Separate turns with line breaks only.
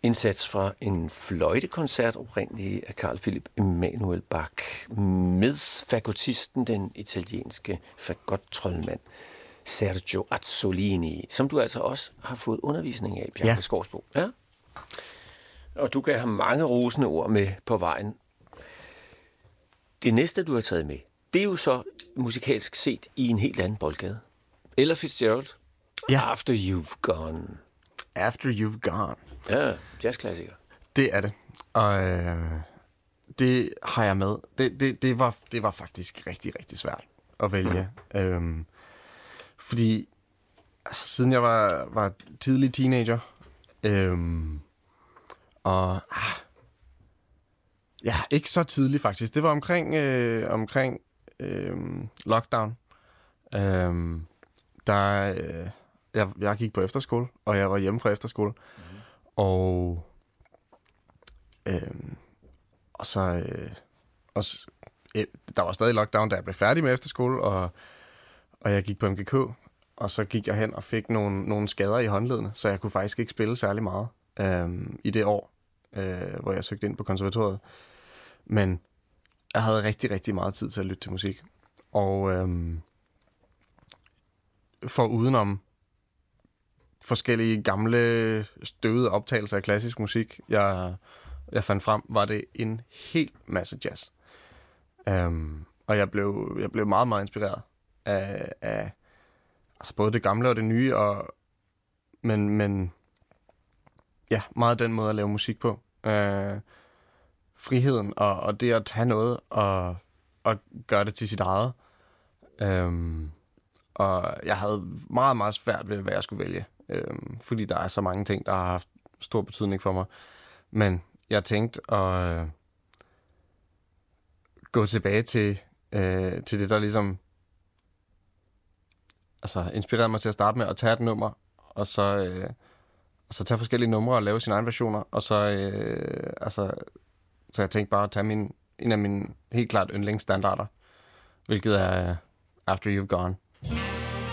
indsats fra en fløjtekoncert oprindeligt af Carl Philipp Emanuel Bach med fagotisten, den italienske fagottroldmand Sergio Azzolini, som du altså også har fået undervisning af, Bjarke Skorsbo. Ja. Og du gav ham mange rosende ord med på vejen. Det næste, du har taget med, det er jo så musikalsk set i en helt anden boldgade. Ella Fitzgerald, After You've Gone.
After You've Gone.
Ja, jazzklassiker.
Det er det. Og det har jeg med. Det var faktisk rigtig, rigtig svært at vælge. Fordi altså, siden jeg var tidlig teenager, og ja, ikke så tidligt faktisk. Det var omkring lockdown. Jeg gik på efterskole, og jeg var hjemme fra efterskole. Og så der var stadig lockdown, da jeg blev færdig med efterskole, og jeg gik på MGK, og så gik jeg hen og fik nogle skader i håndledene, så jeg kunne faktisk ikke spille særlig meget i det år, hvor jeg søgte ind på konservatoriet. Men jeg havde rigtig, rigtig meget tid til at lytte til musik. Og for udenom forskellige gamle støvede optagelser af klassisk musik, jeg fandt frem, var det en hel masse jazz. Og jeg blev meget, meget inspireret af altså både det gamle og det nye, men ja, meget den måde at lave musik på. Friheden og det at tage noget og gøre det til sit eget. Og jeg havde meget, meget svært ved, hvad jeg skulle vælge. Fordi der er så mange ting, der har haft stor betydning for mig. Men jeg tænkte at gå tilbage til det, der ligesom altså inspirerede mig til at starte med at tage et nummer, og så tage forskellige numre og lave sine egne versioner, og så jeg tænkte bare at tage en af mine helt klart yndlingsstandarder, hvilket er After You've Gone.